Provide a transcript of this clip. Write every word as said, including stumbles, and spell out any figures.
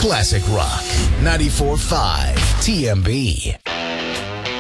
Classic Rock ninety-four point five T M B.